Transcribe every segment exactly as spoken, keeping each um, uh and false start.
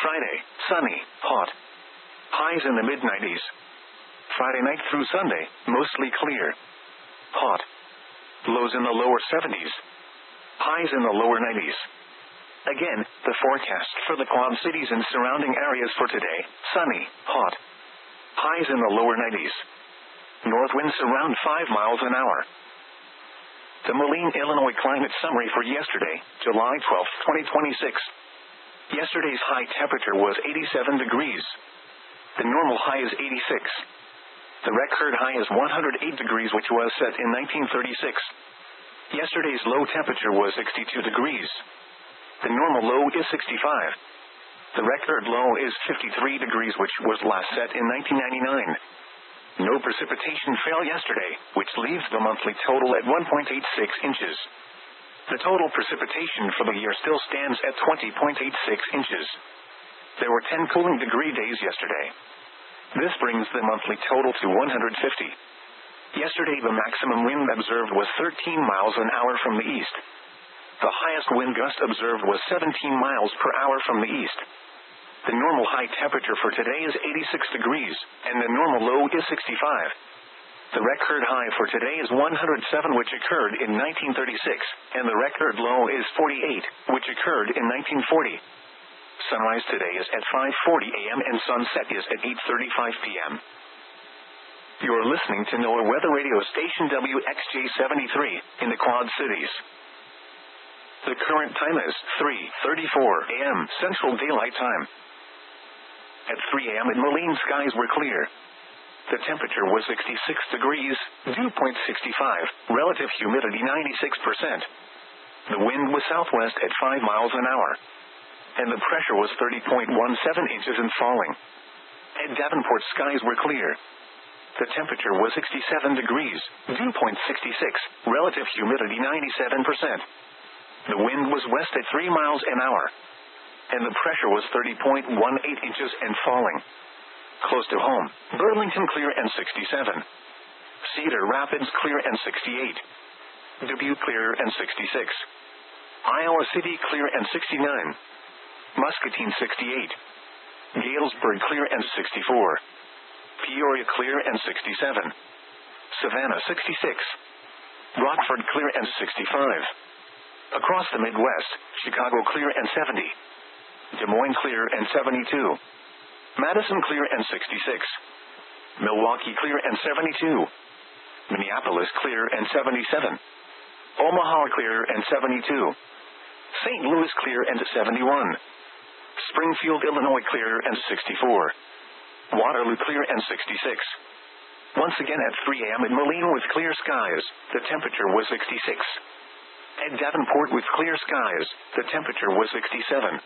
Friday, sunny, hot. Highs in the mid nineties. Friday night through Sunday, mostly clear. Hot. Lows in the lower seventies. Highs in the lower nineties. Again, the forecast for the Quad Cities and surrounding areas for today, sunny, hot. Highs in the lower nineties. North winds around five miles an hour. The Moline, Illinois climate summary for yesterday, July twelfth, twenty twenty-six. Yesterday's high temperature was eighty-seven degrees. The normal high is eighty-six. The record high is one hundred eight degrees, which was set in nineteen thirty-six. Yesterday's low temperature was sixty-two degrees. The normal low is sixty-five. The record low is fifty-three degrees, which was last set in nineteen ninety-nine. No precipitation fell yesterday, which leaves the monthly total at one point eight six inches. The total precipitation for the year still stands at twenty point eight six inches. There were ten cooling degree days yesterday. This brings the monthly total to one hundred fifty. Yesterday the maximum wind observed was thirteen miles an hour from the east. The highest wind gust observed was seventeen miles per hour from the east. The normal high temperature for today is eighty-six degrees, and the normal low is sixty-five. The record high for today is one hundred seven, which occurred in nineteen thirty-six, and the record low is forty-eight, which occurred in nineteen forty. Sunrise today is at five forty a.m. and sunset is at eight thirty-five p.m. You're listening to NOAA Weather Radio Station W X J seventy-three in the Quad Cities. The current time is three thirty-four a.m. Central Daylight Time. At three a.m. in Moline, skies were clear. The temperature was sixty-six degrees, dew point sixty-five, relative humidity ninety-six percent. The wind was southwest at five miles an hour. And the pressure was thirty point one seven inches and falling. At Davenport, skies were clear. The temperature was sixty-seven degrees, dew point sixty-six, relative humidity ninety-seven percent. The wind was west at three miles an hour. And the pressure was thirty point one eight inches and falling. Close to home, Burlington clear and sixty-seven. Cedar Rapids clear and sixty-eight. Dubuque clear and sixty-six. Iowa City clear and sixty-nine. Muscatine sixty-eight. Galesburg clear and sixty-four. Peoria clear and sixty-seven. Savannah sixty-six. Rockford clear and sixty-five. Across the Midwest, Chicago clear and seventy. Des Moines clear and seventy-two. Madison clear and sixty-six. Milwaukee clear and seventy-two. Minneapolis clear and seventy-seven. Omaha clear and seventy-two. Saint Louis clear and seventy-one. Springfield, Illinois clear and sixty-four. Waterloo clear and sixty-six. Once again at three a.m. in Moline with clear skies, the temperature was sixty-six. At Davenport with clear skies, the temperature was sixty-seven.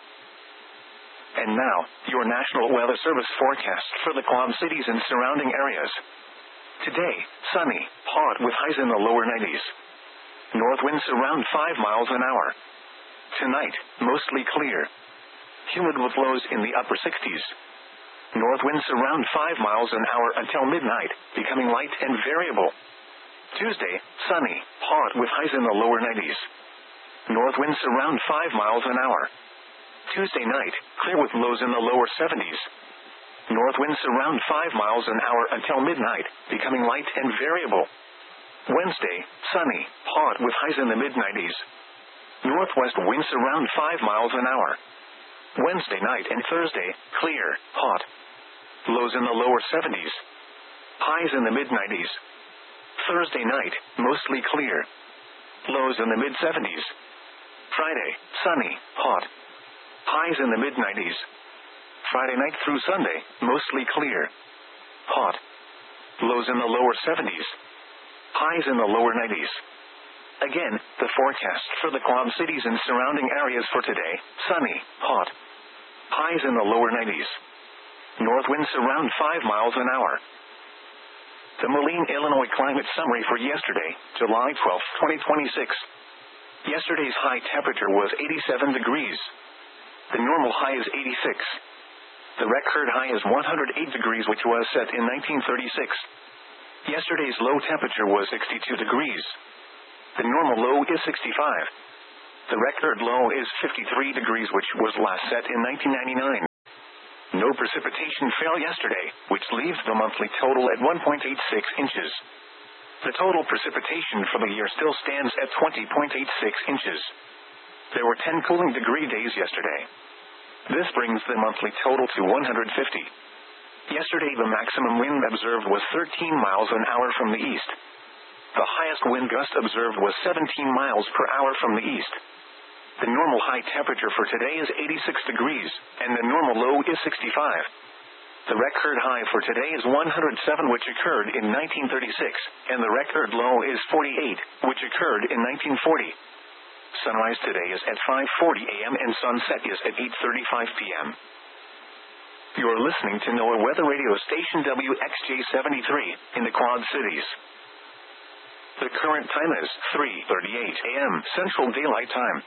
And now, your National Weather Service forecast for the Quad Cities and surrounding areas. Today, sunny, hot with highs in the lower nineties. North winds around five miles an hour. Tonight, mostly clear. Humid with lows in the upper sixties. North winds around five miles an hour until midnight, becoming light and variable. Tuesday, sunny, hot with highs in the lower nineties. North winds around five miles an hour. Tuesday night, clear with lows in the lower seventies. North winds around five miles an hour until midnight, becoming light and variable. Wednesday, sunny, hot with highs in the mid nineties. Northwest winds around five miles an hour. Wednesday night and Thursday, clear, hot. Lows in the lower seventies. Highs in the mid nineties. Thursday night, mostly clear. Lows in the mid seventies. Friday, sunny, hot. Highs in the mid nineties. Friday night through Sunday, mostly clear. Hot. Lows in the lower seventies. Highs in the lower nineties. Again, the forecast for the Quad Cities and surrounding areas for today, sunny, hot. Highs in the lower nineties. North winds around five miles an hour. The Moline, Illinois climate summary for yesterday, July twelfth, twenty twenty-six. Yesterday's high temperature was eighty-seven degrees. The normal high is eighty-six. The record high is one hundred eight degrees, which was set in nineteen thirty-six. Yesterday's low temperature was sixty-two degrees. The normal low is sixty-five. The record low is fifty-three degrees, which was last set in nineteen ninety-nine. No precipitation fell yesterday, which leaves the monthly total at one point eight six inches. The total precipitation for the year still stands at twenty point eight six inches. There were ten cooling degree days yesterday. This brings the monthly total to one hundred fifty. Yesterday the maximum wind observed was thirteen miles an hour from the east. The highest wind gust observed was seventeen miles per hour from the east. The normal high temperature for today is eighty-six degrees, and the normal low is sixty-five. The record high for today is one hundred seven, which occurred in nineteen thirty-six, and the record low is forty-eight, which occurred in nineteen forty. Sunrise today is at five forty a m and sunset is at eight thirty-five p m You're listening to NOAA Weather Radio Station W X J seventy-three, in the Quad Cities. The current time is three thirty-eight a m Central Daylight Time.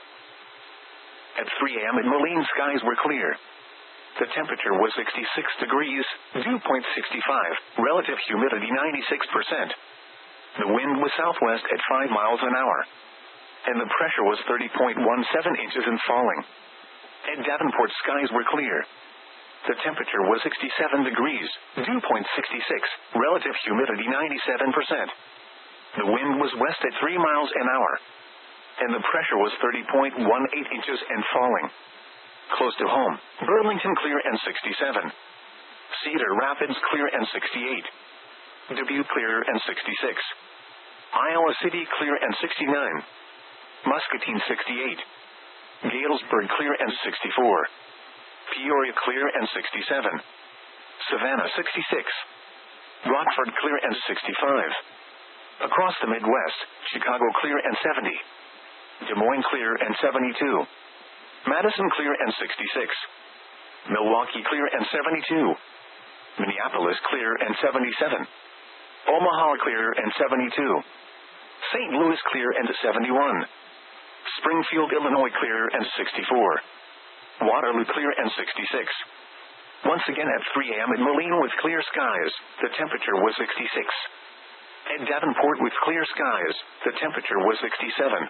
At three a m in Moline, skies were clear. The temperature was sixty-six degrees, dew point sixty-five, relative humidity ninety-six percent. The wind was southwest at five miles an hour. And the pressure was thirty point one seven inches and falling. At Davenport, skies were clear. The temperature was sixty-seven degrees, dew point sixty-six, relative humidity ninety-seven percent. The wind was west at three miles an hour. And the pressure was thirty point one eight inches and falling. Close to home, Burlington clear and sixty-seven. Cedar Rapids clear and sixty-eight. Dubuque clear and sixty-six. Iowa City clear and sixty-nine. Muscatine sixty-eight. Galesburg clear and sixty-four. Peoria clear and sixty-seven. Savannah sixty-six. Rockford clear and sixty-five. Across the Midwest, Chicago clear and seventy. Des Moines clear and seventy-two. Madison clear and sixty-six. Milwaukee clear and seventy-two. Minneapolis clear and seventy-seven. Omaha clear and seventy-two. Saint Louis clear and seventy-one. Springfield, Illinois clear and sixty-four. Waterloo clear and sixty-six. Once again at three a m in Moline with clear skies, the temperature was sixty-six. At Davenport with clear skies, the temperature was sixty-seven.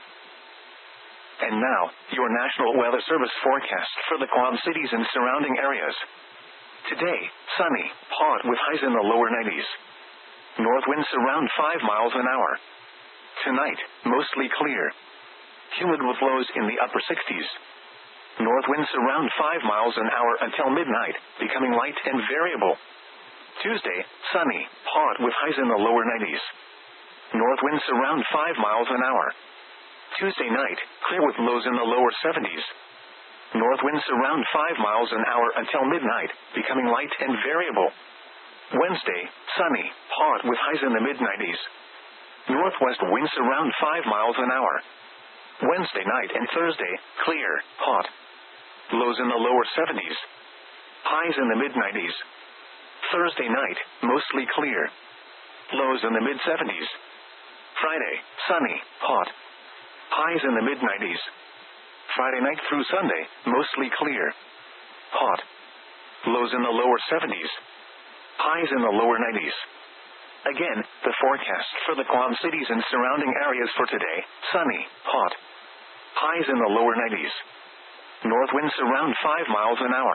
And now, your National Weather Service forecast for the Quad Cities and surrounding areas. Today, sunny, hot with highs in the lower nineties. North winds around five miles an hour. Tonight, mostly clear. Humid with lows in the upper sixties. North winds around five miles an hour until midnight, becoming light and variable. Tuesday, sunny, hot with highs in the lower nineties. North winds around five miles an hour. Tuesday night, clear with lows in the lower seventies. North winds around five miles an hour until midnight, becoming light and variable. Wednesday, sunny, hot with highs in the mid nineties. Northwest winds around five miles an hour. Wednesday night and Thursday, clear, hot. Lows in the lower seventies. Highs in the mid nineties. Thursday night, mostly clear. Lows in the mid seventies. Friday, sunny, hot. Highs in the mid nineties. Friday night through Sunday, mostly clear. Hot. Lows in the lower seventies. Highs in the lower nineties. Again, the forecast for the Quad Cities and surrounding areas for today, sunny, hot. Highs in the lower nineties. North winds around five miles an hour.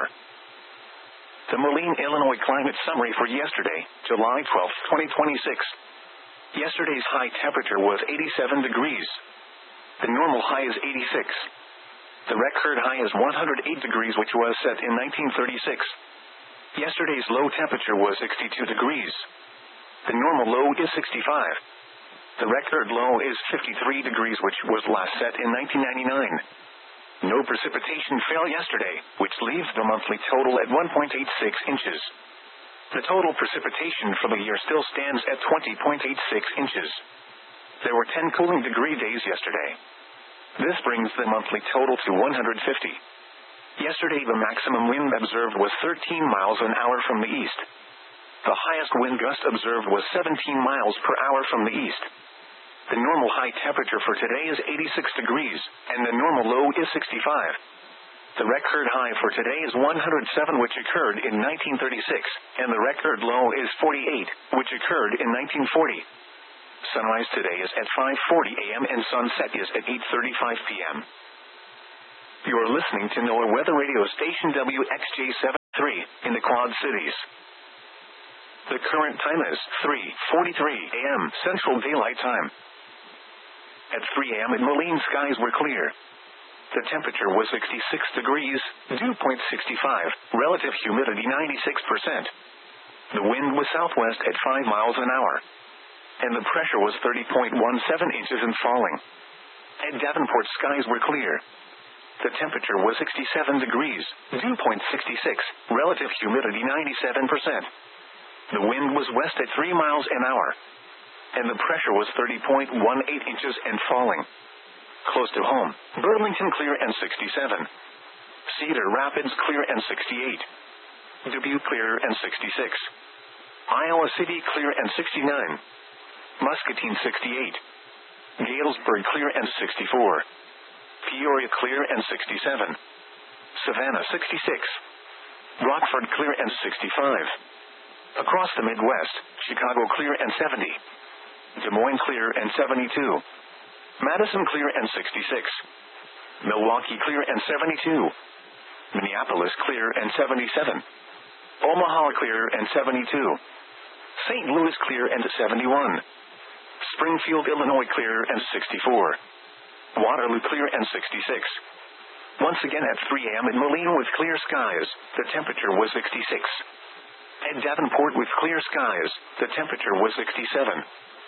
The Moline, Illinois climate summary for yesterday, July twelfth, twenty twenty-six. Yesterday's high temperature was eighty-seven degrees. The normal high is eighty-six. The record high is one hundred eight degrees, which was set in nineteen thirty-six. Yesterday's low temperature was sixty-two degrees. The normal low is sixty-five. The record low is fifty-three degrees, which was last set in nineteen ninety-nine. No precipitation fell yesterday, which leaves the monthly total at one point eight six inches. The total precipitation for the year still stands at twenty point eight six inches. There were ten cooling degree days yesterday. This brings the monthly total to one hundred fifty. Yesterday the maximum wind observed was thirteen miles an hour from the east. The highest wind gust observed was seventeen miles per hour from the east. The normal high temperature for today is eighty-six degrees, and the normal low is sixty-five. The record high for today is one hundred seven, which occurred in nineteen thirty-six, and the record low is forty-eight, which occurred in nineteen forty. Sunrise today is at five forty a m and sunset is at eight thirty-five p m You are listening to NOAA Weather Radio Station W X J seventy-three. three in the Quad Cities. The current time is three forty-three a m Central Daylight Time. At three a m in Moline, skies were clear. The temperature was sixty-six degrees, dew point sixty-five, relative humidity ninety-six percent. The wind was southwest at five miles an hour. And the pressure was thirty point one seven inches and falling. At Davenport, skies were clear. The temperature was sixty-seven degrees, dew point sixty-six, relative humidity ninety-seven percent. The wind was west at three miles an hour. And the pressure was thirty point one eight inches and falling. Close to home, Burlington clear and sixty-seven. Cedar Rapids clear and sixty-eight. Dubuque clear and sixty-six. Iowa City clear and sixty-nine. Muscatine sixty-eight. Galesburg clear and sixty-four. Peoria clear and sixty-seven. Savannah sixty-six. Rockford clear and sixty-five. Across the Midwest, Chicago clear and seventy. Des Moines clear and seventy-two. Madison clear and sixty-six. Milwaukee clear and seventy-two. Minneapolis clear and seventy-seven. Omaha clear and seventy-two. Saint Louis clear and seventy-one. Springfield, Illinois clear and sixty-four. Waterloo clear and sixty-six. Once again at three a m in Moline with clear skies, the temperature was sixty-six. At Davenport with clear skies, the temperature was sixty-seven.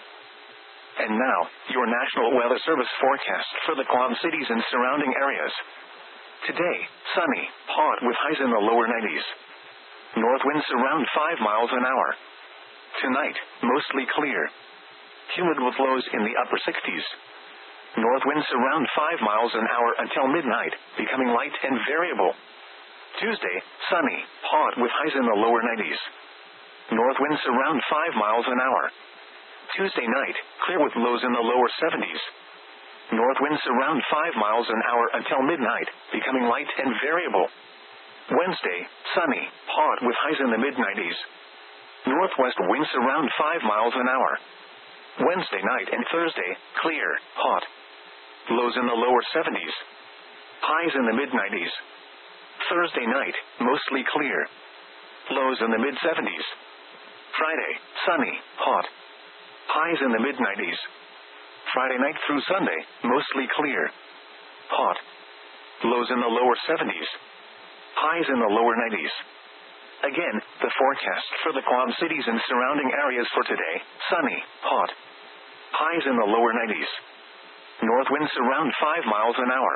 And now, your National Weather Service forecast for the Quad Cities and surrounding areas. Today, sunny, hot with highs in the lower nineties. North winds around five miles an hour. Tonight, mostly clear. Humid with lows in the upper sixties. North winds around five miles an hour until midnight, becoming light and variable. Tuesday, sunny, hot with highs in the lower nineties. North winds around five miles an hour. Tuesday night, clear with lows in the lower seventies. North winds around five miles an hour until midnight, becoming light and variable. Wednesday, sunny, hot with highs in the mid nineties. Northwest winds around five miles an hour. Wednesday night and Thursday, clear, hot. Lows in the lower seventies. Highs in the mid nineties. Thursday night, mostly clear. Lows in the mid seventies. Friday, sunny, hot. Highs in the mid nineties. Friday night through Sunday, mostly clear. Hot. Lows in the lower seventies. Highs in the lower nineties. Again, the forecast for the Quad Cities and surrounding areas for today, sunny, hot. Highs in the lower nineties. North winds around five miles an hour.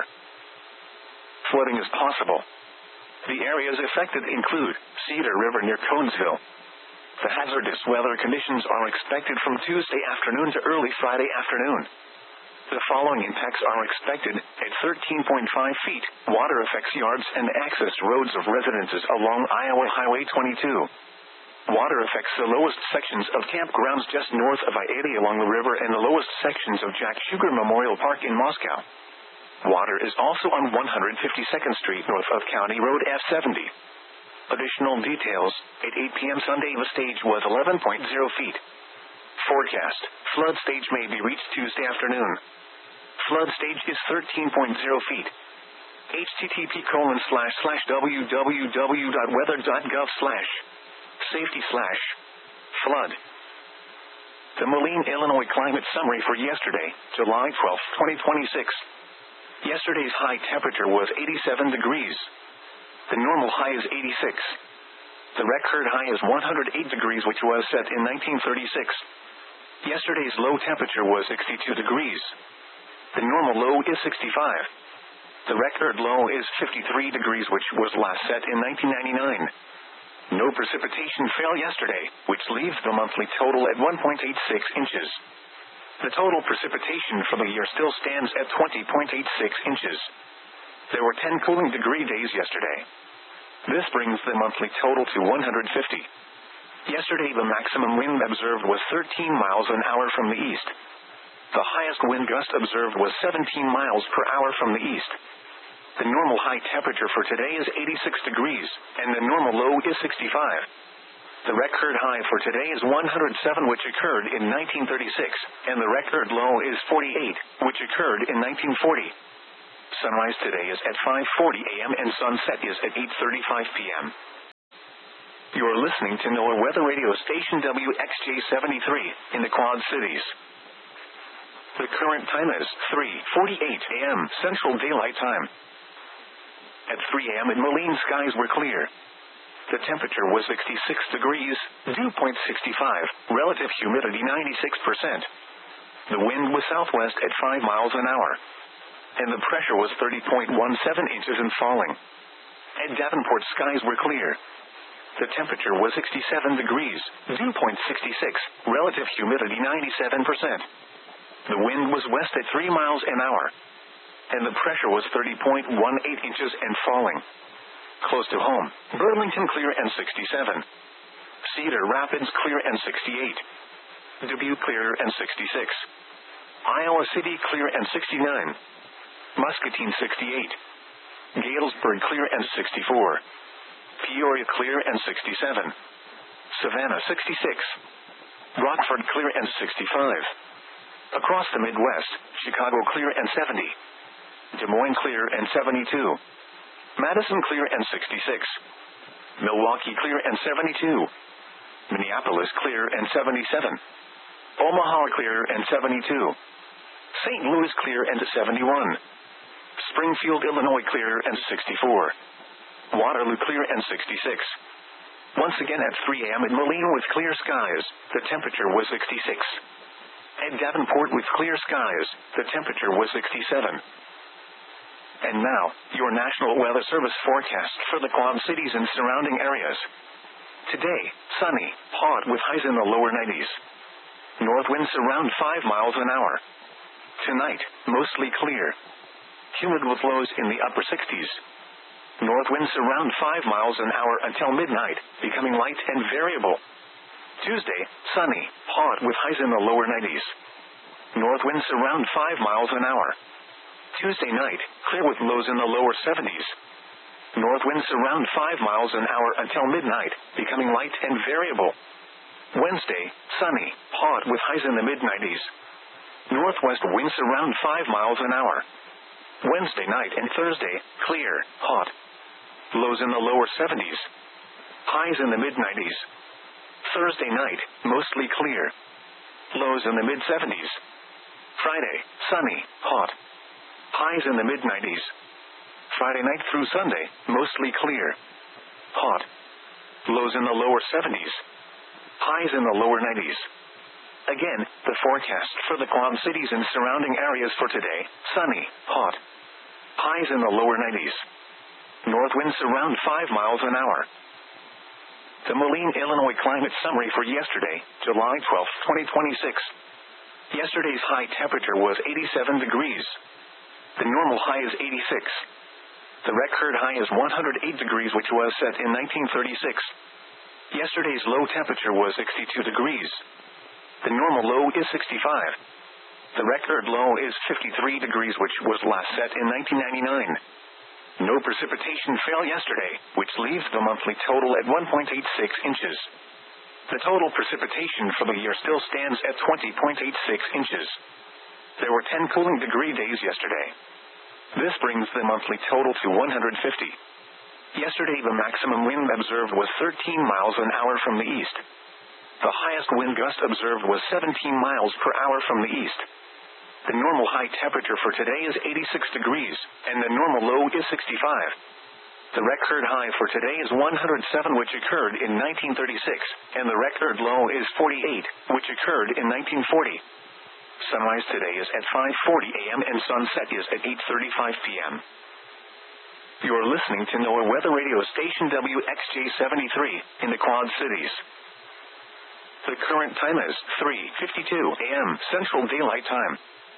Flooding is possible. The areas affected include Cedar River near Conesville. The hazardous weather conditions are expected from Tuesday afternoon to early Friday afternoon. The following impacts are expected at thirteen point five feet, water affects yards and access roads of residences along Iowa Highway twenty-two. Water affects the lowest sections of campgrounds just north of I eighty along the river and the lowest sections of Jack Sugar Memorial Park in Moscow. Water is also on one hundred fifty-second Street north of County Road F seventy. Additional details, at eight p m Sunday the stage was eleven point zero feet. Forecast, flood stage may be reached Tuesday afternoon. Flood stage is thirteen point zero feet. H T T P colon slash slash www.weather.gov slash safety slash flood. The Moline, Illinois climate summary for yesterday, July twelfth, twenty twenty-six. Yesterday's high temperature was eighty-seven degrees. The normal high is eighty-six. The record high is one hundred eight degrees, which was set in nineteen thirty-six. Yesterday's low temperature was sixty-two degrees. The normal low is sixty-five. The record low is fifty-three degrees, which was last set in nineteen ninety-nine. No precipitation fell yesterday, which leaves the monthly total at one point eight six inches. The total precipitation for the year still stands at twenty point eight six inches. There were ten cooling degree days yesterday. This brings the monthly total to one hundred fifty. Yesterday the maximum wind observed was thirteen miles an hour from the east. The highest wind gust observed was seventeen miles per hour from the east. The normal high temperature for today is eighty-six degrees, and the normal low is sixty-five. The record high for today is one hundred seven, which occurred in nineteen thirty-six, and the record low is forty-eight, which occurred in nineteen forty. Sunrise today is at five forty a m and sunset is at eight thirty-five p m You're listening to NOAA Weather Radio Station W X J seventy-three in the Quad Cities. The current time is three forty-eight a m Central Daylight Time. At three a m in Moline, skies were clear. The temperature was sixty-six degrees, dew point sixty-five, relative humidity ninety-six percent. The wind was southwest at five miles an hour. And the pressure was thirty point one seven inches and falling. At Davenport, skies were clear. The temperature was sixty-seven degrees, dew point sixty-six, relative humidity ninety-seven percent. The wind was west at three miles an hour. And the pressure was thirty point one eight inches and falling. Close to home, Burlington clear and sixty-seven. Cedar Rapids clear and sixty-eight. Dubuque clear and sixty-six. Iowa City clear and sixty-nine. Muscatine sixty-eight. Galesburg clear and sixty-four. Peoria clear and sixty-seven. Savannah sixty-six. Rockford clear and sixty-five. Across the Midwest, Chicago clear and seventy. Des Moines clear and seventy-two. Madison clear and sixty-six. Milwaukee clear and seventy-two. Minneapolis clear and seventy-seven. Omaha clear and seventy-two. Saint Louis clear and seventy-one. Springfield, Illinois clear and sixty-four. Waterloo clear and sixty-six. Once again at three a m in Moline with clear skies, the temperature was sixty-six. At Davenport with clear skies, the temperature was sixty-seven. And now, your National Weather Service forecast for the Quad Cities and surrounding areas. Today, sunny, hot with highs in the lower nineties. North winds around five miles an hour. Tonight, mostly clear. Humid with lows in the upper sixties. North winds around five miles an hour until midnight, becoming light and variable. Tuesday, sunny, hot with highs in the lower nineties. North winds around five miles an hour. Tuesday night, clear with lows in the lower seventies. North winds around five miles an hour until midnight, becoming light and variable. Wednesday, sunny, hot with highs in the mid nineties. Northwest winds around five miles an hour. Wednesday night and Thursday, clear, hot. Lows in the lower seventies. Highs in the mid nineties. Thursday night, mostly clear. Lows in the mid seventies. Friday, sunny, hot. Highs in the mid nineties. Friday night through Sunday, mostly clear. Hot. Lows in the lower seventies. Highs in the lower nineties. Again, the forecast for the Quad Cities and surrounding areas for today, sunny, hot. Highs in the lower nineties. North winds around five miles an hour. The Moline, Illinois climate summary for yesterday, July twelfth, twenty twenty-six. Yesterday's high temperature was eighty-seven degrees. The normal high is eighty-six. The record high is one hundred eight degrees, which was set in nineteen thirty-six. Yesterday's low temperature was sixty-two degrees. The normal low is sixty-five. The record low is fifty-three degrees, which was last set in nineteen ninety-nine. No precipitation fell yesterday, which leaves the monthly total at one point eight six inches. The total precipitation for the year still stands at twenty point eight six inches. There were ten cooling degree days yesterday. This brings the monthly total to one hundred fifty. Yesterday the maximum wind observed was thirteen miles an hour from the east. The highest wind gust observed was seventeen miles per hour from the east. The normal high temperature for today is eighty-six degrees, and the normal low is sixty-five. The record high for today is one hundred seven, which occurred in nineteen thirty-six, and the record low is forty-eight, which occurred in nineteen forty. Sunrise today is at five forty a m and sunset is at eight thirty-five p m You're listening to NOAA Weather Radio Station W X J seventy-three in the Quad Cities. The current time is three fifty-two a m Central Daylight Time.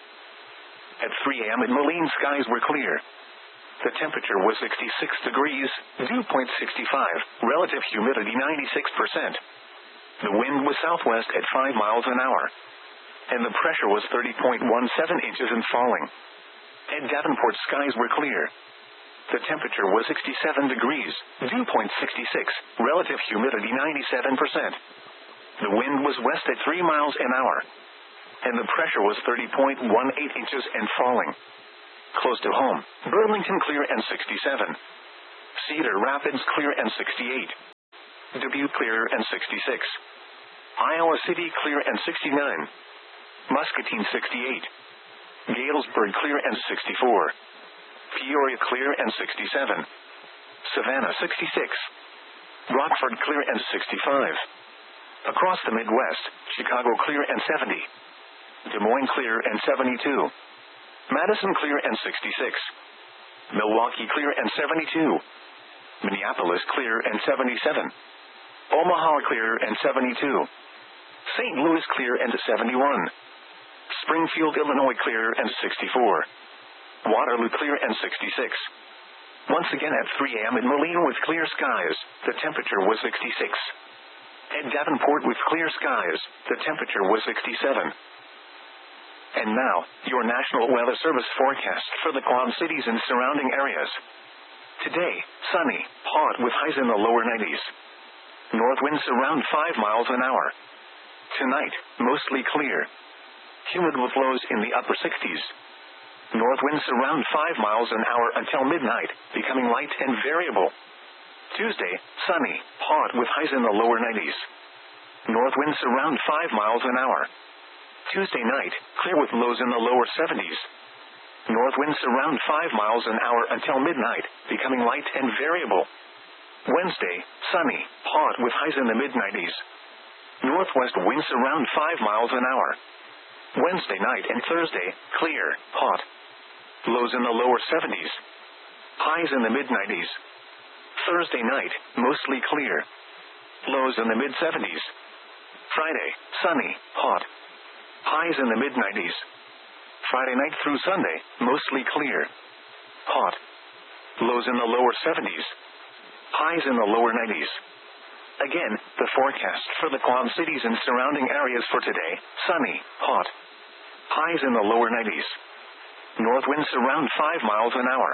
At three a m in Moline, skies were clear. The temperature was sixty-six degrees, dew point sixty-five, relative humidity ninety-six percent. The wind was southwest at five miles an hour. And the pressure was thirty point one seven inches and falling. At Davenport, skies were clear. The temperature was sixty-seven degrees, dew point sixty-six, relative humidity ninety-seven percent. The wind was west at three miles an hour. And the pressure was thirty point one eight inches and falling. Close to home, Burlington clear and sixty-seven. Cedar Rapids clear and sixty-eight. Dubuque clear and sixty-six. Iowa City clear and sixty-nine. Muscatine sixty-eight. Galesburg clear and sixty-four. Peoria clear and sixty-seven. Savannah sixty-six. Rockford clear and sixty-five. Across the Midwest, Chicago clear and seventy. Des Moines clear and seventy-two. Madison clear and sixty-six. Milwaukee clear and seventy-two. Minneapolis clear and seventy-seven. Omaha clear and seventy-two. Saint Louis clear and seventy-one. Springfield, Illinois clear and sixty-four. Waterloo clear and sixty-six. Once again at three a.m. in Moline with clear skies, the temperature was sixty-six. At Davenport with clear skies, the temperature was sixty-seven. And now, your National Weather Service forecast for the Quad Cities and surrounding areas. Today, sunny, hot with highs in the lower nineties. North winds around five miles an hour. Tonight, mostly clear. Humid with lows in the upper sixties. North winds around five miles an hour until midnight, becoming light and variable. Tuesday, sunny, hot with highs in the lower nineties. North winds around five miles an hour. Tuesday night, clear with lows in the lower seventies. North winds around five miles an hour until midnight, becoming light and variable. Wednesday, sunny, hot with highs in the mid nineties. Northwest winds around five miles an hour. Wednesday night and Thursday, clear, hot. Lows in the lower seventies. Highs in the mid nineties. Thursday night, mostly clear. Lows in the mid seventies. Friday, sunny, hot. Highs in the mid nineties. Friday night through Sunday, mostly clear. Hot. Lows in the lower seventies. Highs in the lower nineties. Again, the forecast for the Quad Cities and surrounding areas for today, sunny, hot. Highs in the lower nineties. North winds around five miles an hour.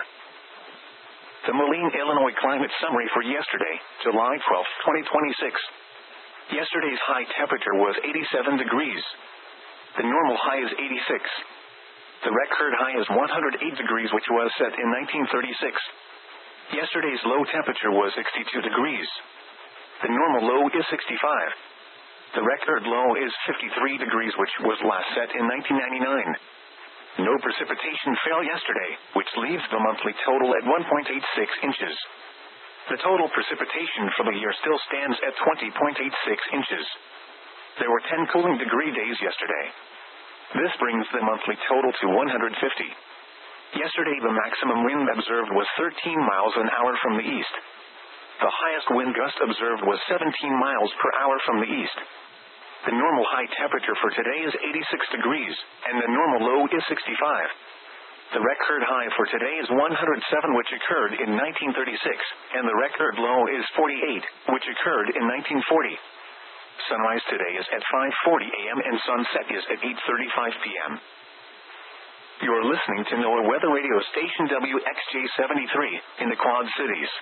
The Moline, Illinois climate summary for yesterday, July twelfth, twenty twenty-six. Yesterday's high temperature was eighty-seven degrees. The normal high is eighty-six. The record high is one hundred eight degrees, which was set in nineteen thirty-six. Yesterday's low temperature was sixty-two degrees. The normal low is sixty-five. The record low is fifty-three degrees, which was last set in nineteen ninety-nine. No precipitation fell yesterday, which leaves the monthly total at one point eight six inches. The total precipitation for the year still stands at twenty point eight six inches. There were ten cooling degree days yesterday. This brings the monthly total to one hundred fifty. Yesterday the maximum wind observed was thirteen miles an hour from the east. The highest wind gust observed was seventeen miles per hour from the east. The normal high temperature for today is eighty-six degrees, and the normal low is sixty-five. The record high for today is one hundred seven, which occurred in nineteen thirty-six, and the record low is forty-eight, which occurred in nineteen forty. Sunrise today is at five forty a.m. and sunset is at eight thirty-five p.m. You're listening to NOAA Weather Radio Station W X J seventy-three in the Quad Cities.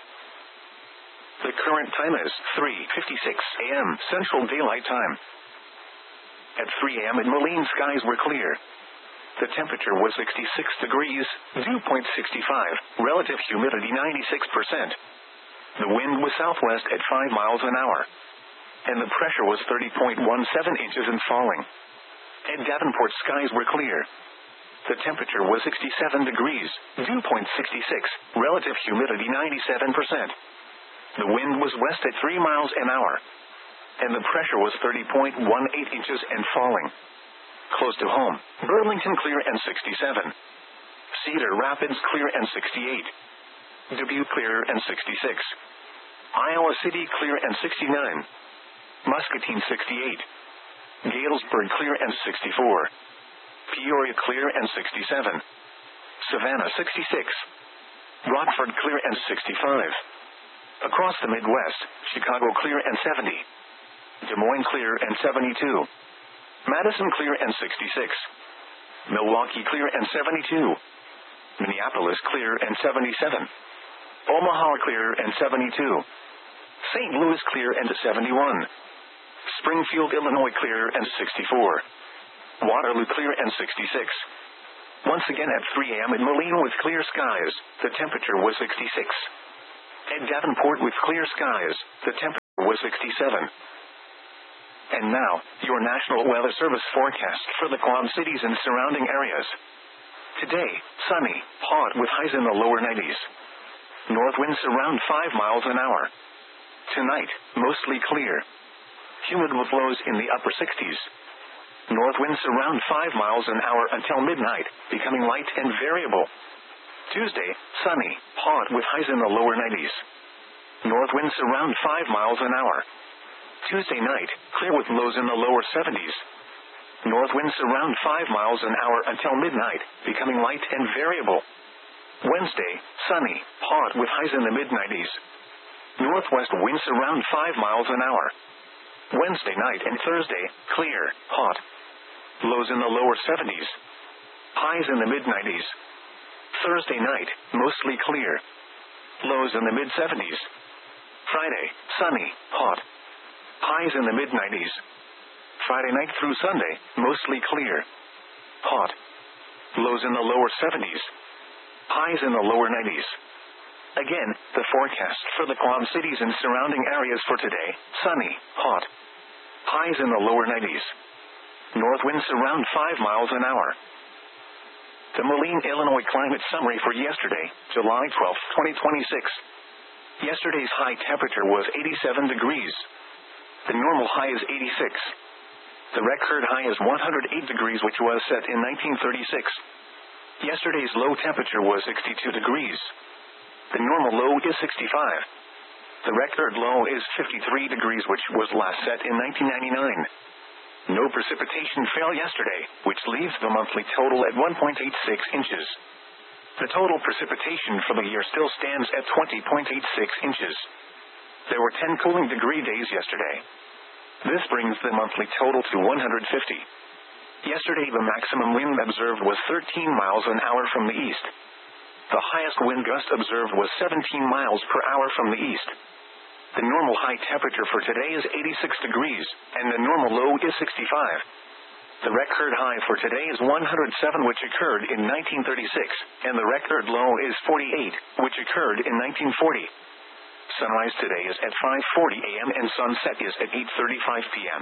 The current time is three fifty-six a.m. Central Daylight Time. At three a.m. in Moline, skies were clear. The temperature was sixty-six degrees, dew point sixty-five, relative humidity ninety-six percent. The wind was southwest at five miles an hour. And the pressure was thirty point one seven inches and falling. At Davenport, skies were clear. The temperature was sixty-seven degrees, dew point sixty-six, relative humidity ninety-seven percent. The wind was west at three miles an hour. And the pressure was thirty point one eight inches and falling. Close to home, Burlington clear and sixty-seven. Cedar Rapids clear and sixty-eight. Dubuque clear and sixty-six. Iowa City clear and sixty-nine. Muscatine sixty-eight. Galesburg clear and sixty-four. Peoria clear and sixty-seven. Savannah sixty-six. Rockford clear and sixty-five. Across the Midwest, Chicago clear and seventy. Des Moines clear and seventy-two. Madison clear and sixty-six. Milwaukee clear and seventy-two. Minneapolis clear and seventy-seven. Omaha clear and seventy-two. Saint Louis clear and seventy-one. Springfield, Illinois clear and sixty-four. Waterloo clear and sixty-six. Once again at three a.m. in Moline with clear skies, the temperature was sixty-six. At Davenport with clear skies, the temperature was sixty-seven. And now, your National Weather Service forecast for the Quad Cities and surrounding areas. Today, sunny, hot with highs in the lower nineties. North winds around five miles an hour. Tonight, mostly clear. Humid with lows in the upper sixties. North winds around five miles an hour until midnight, becoming light and variable. Tuesday, sunny, hot with highs in the lower nineties. North winds around five miles an hour. Tuesday night, clear with lows in the lower seventies. North winds around five miles an hour until midnight, becoming light and variable. Wednesday, sunny, hot with highs in the mid nineties. Northwest winds around five miles an hour. Wednesday night and Thursday, clear, hot. Lows in the lower seventies. Highs in the mid nineties. Thursday night, mostly clear. Lows in the mid seventies. Friday, sunny, hot. Highs in the mid nineties. Friday night through Sunday, mostly clear. Hot. Lows in the lower seventies. Highs in the lower nineties. Again, the forecast for the Quad Cities and surrounding areas for today, sunny, hot. Highs in the lower nineties. North winds around five miles an hour. The Moline, Illinois climate summary for yesterday, July twelfth, twenty twenty-six. Yesterday's high temperature was eighty-seven degrees. The normal high is eighty-six. The record high is one hundred eight degrees, which was set in nineteen thirty-six. Yesterday's low temperature was sixty-two degrees. The normal low is sixty-five. The record low is fifty-three degrees, which was last set in nineteen ninety-nine. No precipitation fell yesterday, which leaves the monthly total at one point eight six inches. The total precipitation for the year still stands at twenty point eight six inches. There were ten cooling degree days yesterday. This brings the monthly total to one hundred fifty. Yesterday the maximum wind observed was thirteen miles an hour from the east. The highest wind gust observed was seventeen miles per hour from the east. The normal high temperature for today is eighty-six degrees, and the normal low is sixty-five. The record high for today is one hundred seven, which occurred in nineteen thirty-six, and the record low is forty-eight, which occurred in nineteen forty. Sunrise today is at five forty a m and sunset is at eight thirty-five p m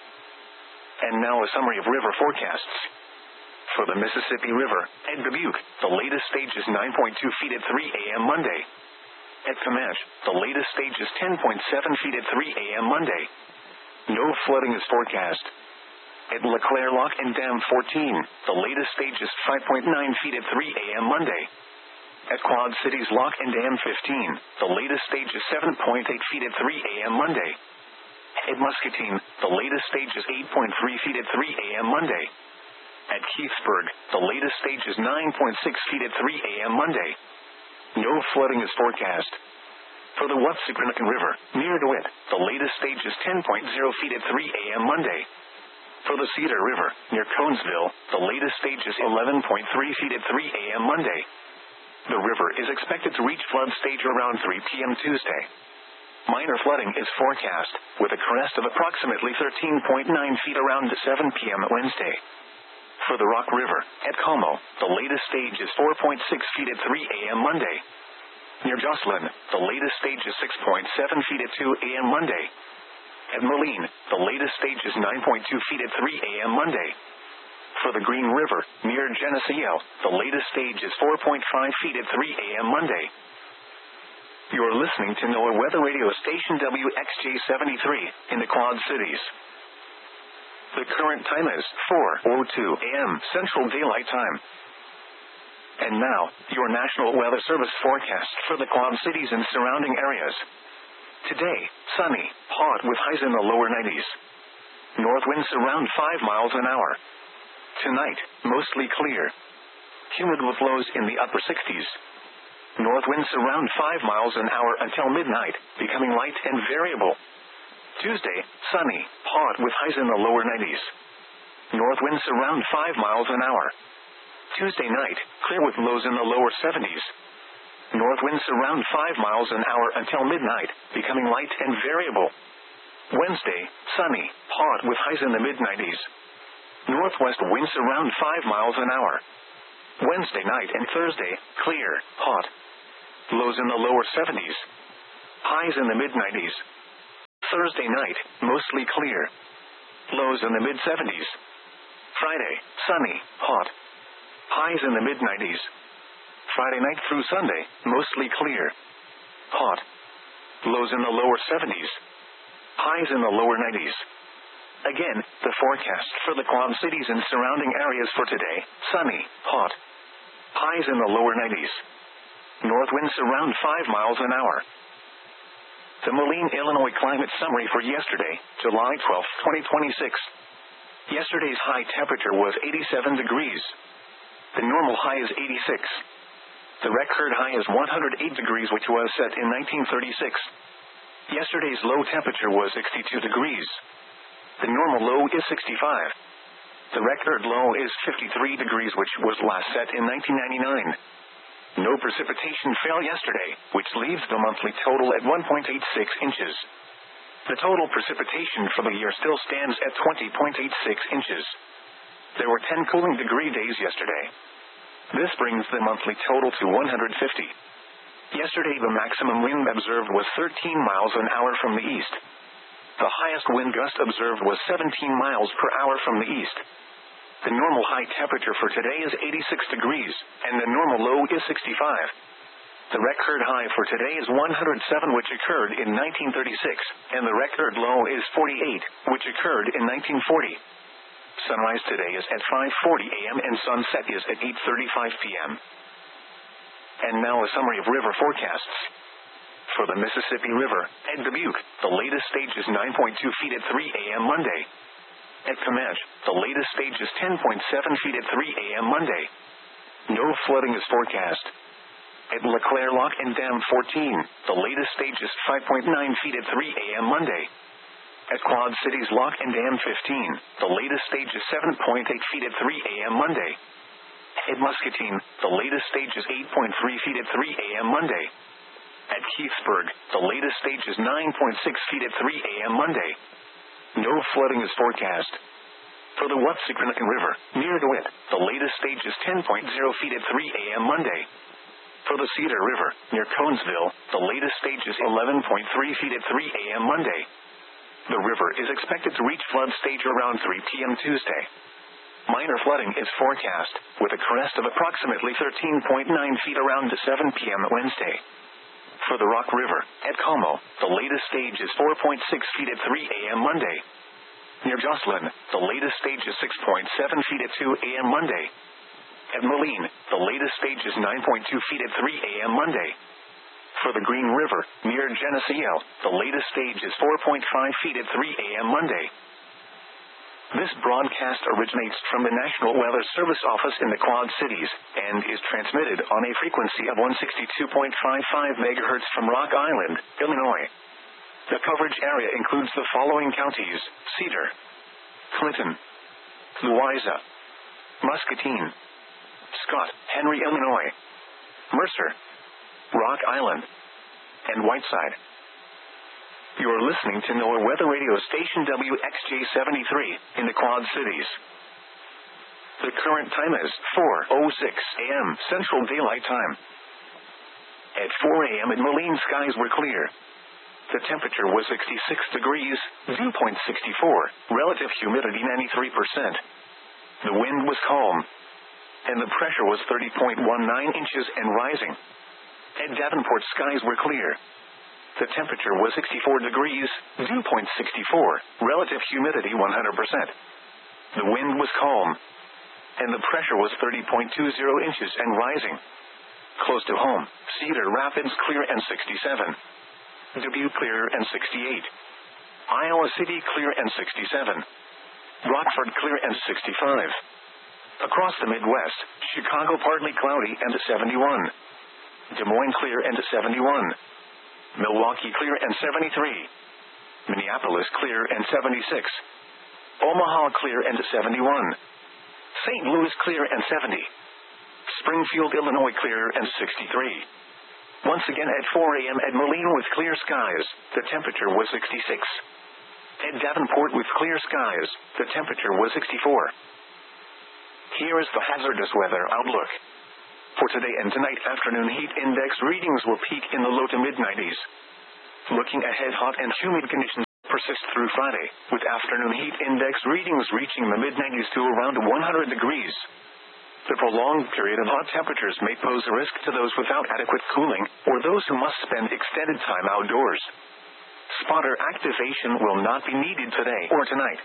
And now a summary of river forecasts. For the Mississippi River, at Dubuque, the latest stage is nine point two feet at three a m Monday. At Comanche, the latest stage is ten point seven feet at three a m Monday. No flooding is forecast. At LeClaire Lock and Dam fourteen, the latest stage is five point nine feet at three a m Monday. At Quad Cities Lock and Dam fifteen, the latest stage is seven point eight feet at three a m Monday. At Muscatine, the latest stage is eight point three feet at three a m Monday. At Keithsburg, the latest stage is nine point six feet at three a m Monday. No flooding is forecast. For the Watsiconican River, near DeWitt, the latest stage is ten point zero feet at three a m Monday. For the Cedar River, near Conesville, the latest stage is eleven point three feet at three a m Monday. The river is expected to reach flood stage around three p m Tuesday. Minor flooding is forecast, with a crest of approximately thirteen point nine feet around seven p m Wednesday. For the Rock River, at Como, the latest stage is four point six feet at three a m Monday. Near Jocelyn, the latest stage is six point seven feet at two a m Monday. At Moline, the latest stage is nine point two feet at three a m Monday. For the Green River, near Geneseo, the latest stage is four point five feet at three a m Monday. You are listening to NOAA Weather Radio Station W X J seventy-three, in the Quad Cities. The current time is four oh two a m Central Daylight Time. And now, your National Weather Service forecast for the Quad Cities and surrounding areas. Today, sunny, hot with highs in the lower nineties. North winds around five miles an hour. Tonight, mostly clear. Humid with lows in the upper sixties. North winds around five miles an hour until midnight, becoming light and variable. Tuesday, sunny, hot with highs in the lower nineties. North winds around five miles an hour. Tuesday night, clear with lows in the lower seventies. North winds around five miles an hour until midnight, becoming light and variable. Wednesday, sunny, hot with highs in the mid nineties. Northwest winds around five miles an hour. Wednesday night and Thursday, clear, hot. Lows in the lower seventies. Highs in the mid nineties. Thursday night, mostly clear. Lows in the mid seventies. Friday, sunny, hot. Highs in the mid nineties. Friday night through Sunday, mostly clear. Hot. Lows in the lower seventies. Highs in the lower nineties. Again, the forecast for the Quad Cities and surrounding areas for today, sunny, hot. Highs in the lower nineties. North winds around five miles an hour. The Moline, Illinois climate summary for yesterday, July twelfth, twenty twenty-six. Yesterday's high temperature was eighty-seven degrees. The normal high is eighty-six. The record high is one hundred eight degrees, which was set in nineteen thirty-six. Yesterday's low temperature was sixty-two degrees. The normal low is sixty-five. The record low is fifty-three degrees, which was last set in nineteen ninety-nine. No precipitation fell yesterday, which leaves the monthly total at one point eight six inches. The total precipitation for the year still stands at twenty point eight six inches. There were ten cooling degree days yesterday. This brings the monthly total to one hundred fifty. Yesterday the maximum wind observed was thirteen miles an hour from the east. The highest wind gust observed was seventeen miles per hour from the east. The normal high temperature for today is eighty-six degrees, and the normal low is sixty-five. The record high for today is one hundred seven, which occurred in nineteen thirty-six, and the record low is forty-eight, which occurred in nineteen forty. Sunrise today is at five forty a m and sunset is at eight thirty-five p m And now a summary of river forecasts. For the Mississippi River, at Dubuque, the latest stage is nine point two feet at three a m Monday. At Comanche, the latest stage is ten point seven feet at three a m Monday. No flooding is forecast. At LeClaire Lock and Dam fourteen, the latest stage is five point nine feet at three a m Monday. At Quad Cities Lock and Dam fifteen, the latest stage is seven point eight feet at three a m Monday. At Muscatine, the latest stage is eight point three feet at three a m Monday. At Keithsburg, the latest stage is nine point six feet at three a m Monday. No flooding is forecast. For the Watsicanacan River, near DeWitt, the latest stage is ten point zero feet at three a m Monday. For the Cedar River, near Conesville, the latest stage is eleven point three feet at three a m Monday. The river is expected to reach flood stage around three p m Tuesday. Minor flooding is forecast, with a crest of approximately thirteen point nine feet around seven p m Wednesday. For the Rock River, at Como, the latest stage is four point six feet at three a m Monday. Near Jocelyn, the latest stage is six point seven feet at two a m Monday. At Moline, the latest stage is nine point two feet at three a m Monday. For the Green River, near Geneseo, the latest stage is four point five feet at three a m Monday. This broadcast originates from the National Weather Service office in the Quad Cities, and is transmitted on a frequency of one sixty-two point five five megahertz from Rock Island, Illinois. The coverage area includes the following counties: Cedar, Clinton, Louisa, Muscatine, Scott, Henry, Illinois, Mercer, Rock Island, and Whiteside. You are listening to NOAA Weather Radio Station W X J seventy-three in the Quad Cities. The current time is four oh six a m Central Daylight Time. At four a m in Moline, skies were clear. The temperature was sixty-six degrees, dew point sixty-four, relative humidity ninety-three percent. The wind was calm, and the pressure was thirty point one nine inches and rising. At Davenport, skies were clear. The temperature was sixty-four degrees, dew point sixty-four, relative humidity one hundred percent. The wind was calm, and the pressure was thirty point two zero inches and rising. Close to home, Cedar Rapids clear and sixty-seven. Dubuque clear and sixty-eight. Iowa City clear and sixty-seven. Rockford clear and sixty-five. Across the Midwest, Chicago partly cloudy and seventy-one. Des Moines clear and seventy-one. Milwaukee clear and seventy-three. Minneapolis clear and seventy-six. Omaha clear and seventy-one. Saint Louis clear and seventy. Springfield, Illinois clear and sixty-three. Once again at four a m at Moline with clear skies, the temperature was sixty-six. At Davenport with clear skies, the temperature was sixty-four. Here is the hazardous weather outlook. For today and tonight, afternoon heat index readings will peak in the low to mid nineties. Looking ahead, hot and humid conditions persist through Friday, with afternoon heat index readings reaching the mid-nineties to around one hundred degrees. The prolonged period of hot temperatures may pose a risk to those without adequate cooling, or those who must spend extended time outdoors. Spotter activation will not be needed today or tonight.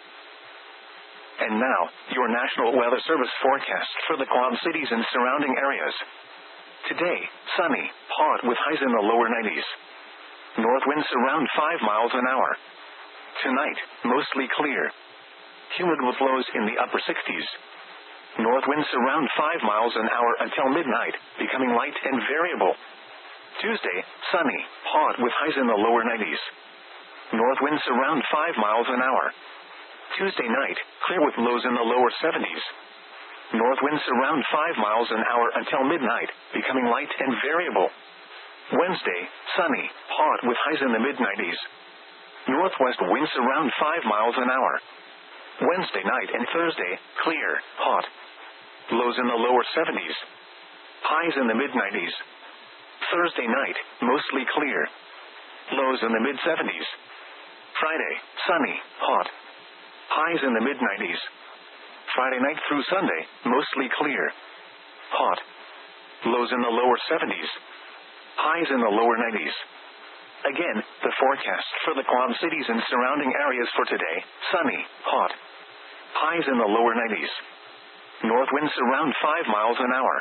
And now, your National Weather Service forecast for the Quad Cities and surrounding areas. Today, sunny, hot with highs in the lower nineties. North winds around five miles an hour. Tonight, mostly clear. Humid with lows in the upper sixties. North winds around five miles an hour until midnight, becoming light and variable. Tuesday, sunny, hot with highs in the lower nineties. North winds around five miles an hour. Tuesday night, clear with lows in the lower seventies. North winds around five miles an hour until midnight, becoming light and variable. Wednesday, sunny, hot with highs in the mid-nineties. Northwest winds around five miles an hour. Wednesday night and Thursday, clear, hot. Lows in the lower seventies. Highs in the mid-nineties. Thursday night, mostly clear. Lows in the mid-seventies. Friday, sunny, hot. Highs in the mid-nineties. Friday night through Sunday, mostly clear. Hot. Lows in the lower seventies. Highs in the lower nineties. Again, the forecast for the Quad Cities and surrounding areas for today, sunny, hot. Highs in the lower nineties. North winds around five miles an hour.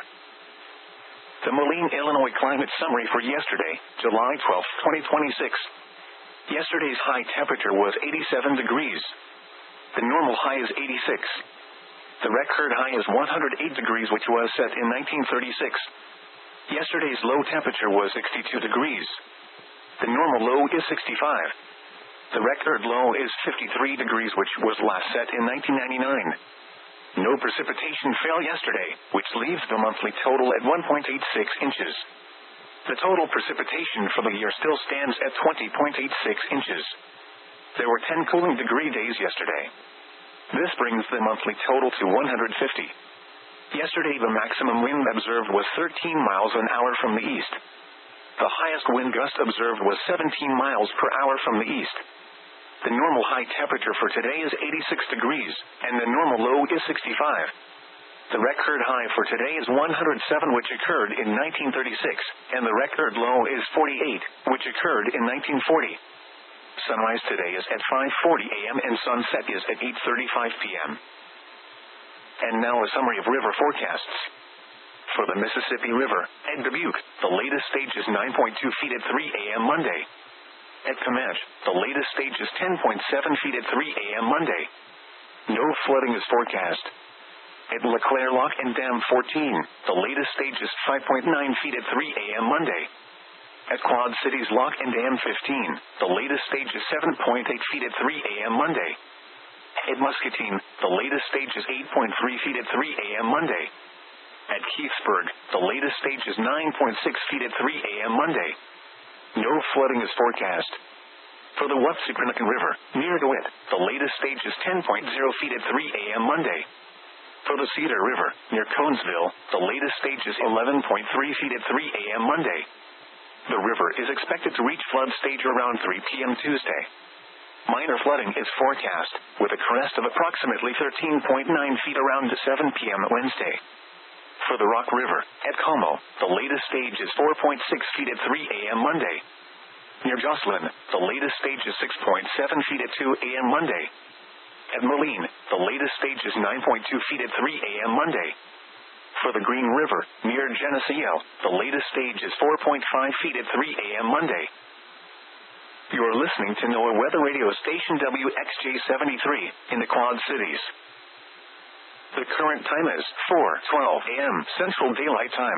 The Moline, Illinois climate summary for yesterday, July twelfth, twenty twenty-six. Yesterday's high temperature was eighty-seven degrees. The normal high is eighty-six. The record high is one hundred eight degrees, which was set in nineteen thirty-six. Yesterday's low temperature was sixty-two degrees. The normal low is sixty-five. The record low is fifty-three degrees, which was last set in nineteen ninety-nine. No precipitation fell yesterday, which leaves the monthly total at one point eight six inches. The total precipitation for the year still stands at twenty point eight six inches. There were ten cooling degree days yesterday. This brings the monthly total to one hundred fifty. Yesterday the maximum wind observed was thirteen miles an hour from the east. The highest wind gust observed was seventeen miles per hour from the east. The normal high temperature for today is eighty-six degrees, and the normal low is sixty-five. The record high for today is one hundred seven, which occurred in nineteen thirty-six, and the record low is forty-eight, which occurred in nineteen forty. Sunrise today is at five forty a.m. and sunset is at eight thirty-five p.m. And now a summary of river forecasts. For the Mississippi River, at Dubuque, the latest stage is nine point two feet at three a.m. Monday. At Comanche, the latest stage is ten point seven feet at three a.m. Monday. No flooding is forecast. At LeClaire Lock and Dam fourteen, the latest stage is five point nine feet at three a.m. Monday. At Quad Cities Lock and Dam fifteen, the latest stage is seven point eight feet at three a.m. Monday. At Muscatine, the latest stage is eight point three feet at three a.m. Monday. At Keithsburg, the latest stage is nine point six feet at three a.m. Monday. No flooding is forecast. For the Wapsipinicon River, near DeWitt, the latest stage is ten point zero feet at three a.m. Monday. For the Cedar River, near Conesville, the latest stage is eleven point three feet at three a.m. Monday. The river is expected to reach flood stage around three p.m. Tuesday. Minor flooding is forecast, with a crest of approximately thirteen point nine feet around seven p.m. Wednesday. For the Rock River, at Como, the latest stage is four point six feet at three a.m. Monday. Near Jocelyn, the latest stage is six point seven feet at two a.m. Monday. At Moline, the latest stage is nine point two feet at three a.m. Monday. For the Green River, near Geneseo, the latest stage is four point five feet at three a.m. Monday. You are listening to NOAA Weather Radio Station W X J seventy-three, in the Quad Cities. The current time is four twelve a.m. Central Daylight Time.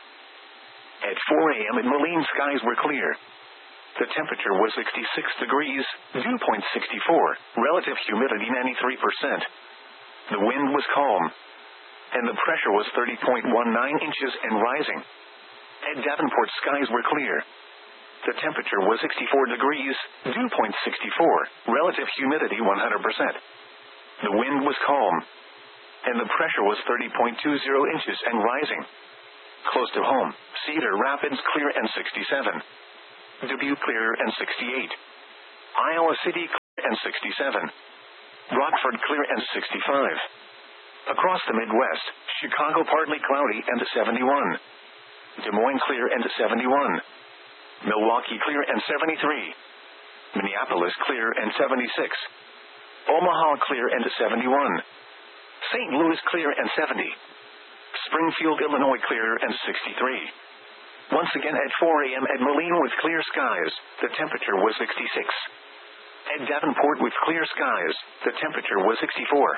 At four a.m. in Moline, skies were clear. The temperature was sixty-six degrees, dew point sixty-four, relative humidity ninety-three percent. The wind was calm, and the pressure was thirty point one nine inches and rising. At Davenport, skies were clear. The temperature was sixty-four degrees, dew point sixty-four, relative humidity one hundred percent. The wind was calm, and the pressure was thirty point two zero inches and rising. Close to home, Cedar Rapids clear and sixty-seven. Dubuque clear and sixty-eight. Iowa City and sixty-seven. Rockford clear and sixty-five. Across the Midwest, Chicago partly cloudy and seventy-one. Des Moines clear and seventy-one. Milwaukee clear and seventy-three. Minneapolis clear and seventy-six. Omaha clear and seventy-one. Saint Louis clear and seventy. Springfield, Illinois clear and sixty-three. Once again at four a.m. at Moline with clear skies, the temperature was sixty-six. At Davenport with clear skies, the temperature was sixty-four.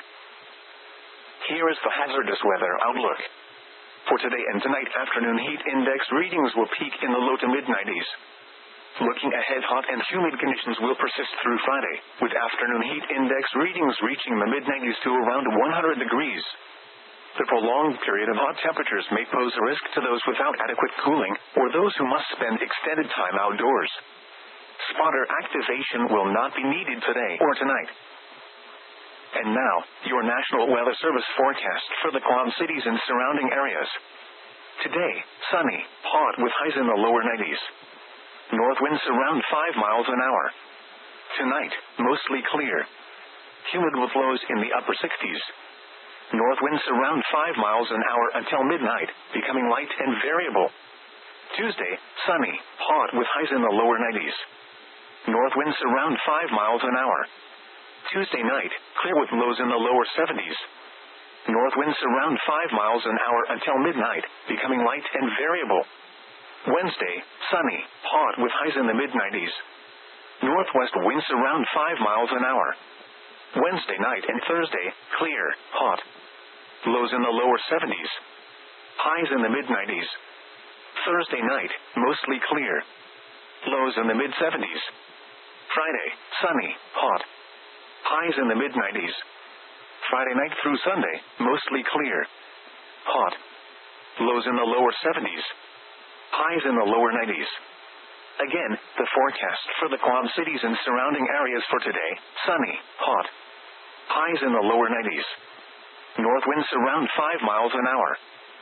Here is the hazardous weather outlook. For today and tonight, afternoon heat index readings will peak in the low to mid nineties. Looking ahead, hot and humid conditions will persist through Friday, with afternoon heat index readings reaching the mid nineties to around one hundred degrees. The prolonged period of hot temperatures may pose a risk to those without adequate cooling, or those who must spend extended time outdoors. Spotter activation will not be needed today or tonight. And now, your National Weather Service forecast for the Quad Cities and surrounding areas. Today, sunny, hot with highs in the lower nineties. North winds around five miles an hour. Tonight, mostly clear. Humid with lows in the upper sixties. North winds around five miles an hour until midnight, becoming light and variable. Tuesday, sunny, hot with highs in the lower nineties. North winds around five miles an hour. Tuesday night, clear with lows in the lower seventies. North winds around five miles an hour until midnight, becoming light and variable. Wednesday, sunny, hot with highs in the mid nineties. Northwest winds around five miles an hour. Wednesday night and Thursday, clear, hot. Lows in the lower seventies. Highs in the mid nineties. Thursday night, mostly clear. Lows in the mid seventies. Friday, sunny, hot. Highs in the mid nineties. Friday night through Sunday, mostly clear. Hot. Lows in the lower seventies. Highs in the lower nineties. Again, the forecast for the Quad Cities and surrounding areas for today, sunny, hot. Highs in the lower nineties. North winds around five miles an hour.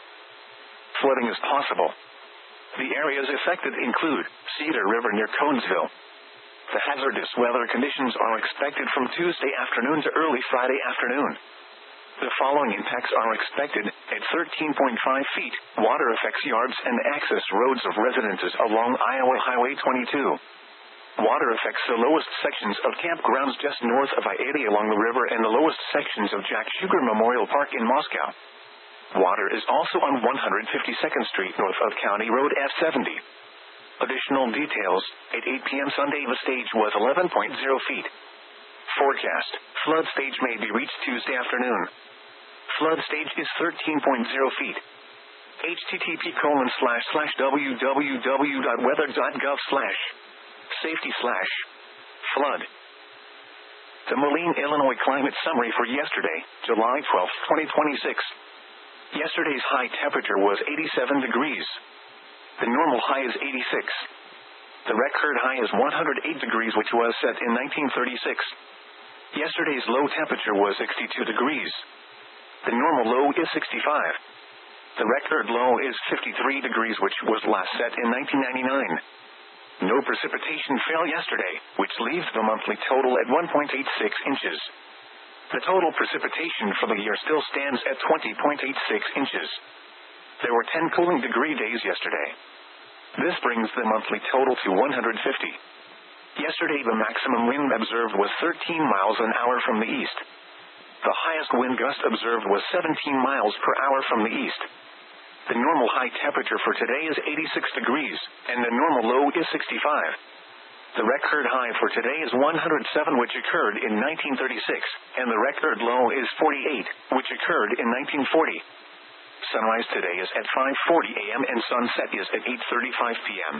Flooding is possible. The areas affected include Cedar River near Conesville. The hazardous weather conditions are expected from Tuesday afternoon to early Friday afternoon. The following impacts are expected at thirteen point five feet. Water affects yards and access roads of residences along Iowa Highway twenty-two. Water affects the lowest sections of campgrounds just north of I eighty along the river and the lowest sections of Jack Sugar Memorial Park in Moscow. Water is also on one hundred fifty-second Street north of County Road F seventy. Additional details, at eight p.m. Sunday the stage was eleven point zero feet. Forecast, flood stage may be reached Tuesday afternoon. Flood stage is thirteen point zero feet. http colon slash slash www.weather.gov slash safety slash flood. The Moline, Illinois climate summary for yesterday, July twelfth, twenty twenty-six. Yesterday's high temperature was eighty-seven degrees. The normal high is eighty-six. The record high is one hundred eight degrees, which was set in nineteen thirty-six. Yesterday's low temperature was sixty-two degrees. The normal low is sixty-five. The record low is fifty-three degrees, which was last set in nineteen ninety-nine. No precipitation fell yesterday, which leaves the monthly total at one point eight six inches. The total precipitation for the year still stands at twenty point eight six inches. There were ten cooling degree days yesterday. This brings the monthly total to one hundred fifty. Yesterday the maximum wind observed was thirteen miles an hour from the east. The highest wind gust observed was seventeen miles per hour from the east. The normal high temperature for today is eighty-six degrees, and the normal low is sixty-five. The record high for today is one hundred seven, which occurred in nineteen thirty-six, and the record low is forty-eight, which occurred in nineteen forty. Sunrise today is at five forty a.m. and sunset is at eight thirty-five p.m.